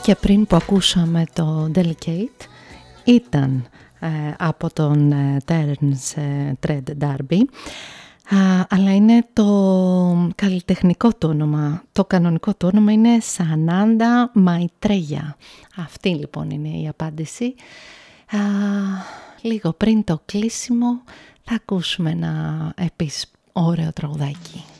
Και πριν που ακούσαμε το Delicate ήταν από τον Terence Trent D'Arby, αλλά είναι το καλλιτεχνικό του όνομα. Το κανονικό του όνομα είναι Sananda Maitreya. Αυτή λοιπόν είναι η απάντηση. Λίγο πριν το κλείσιμο θα ακούσουμε ένα επίσης ωραίο τραγουδάκι.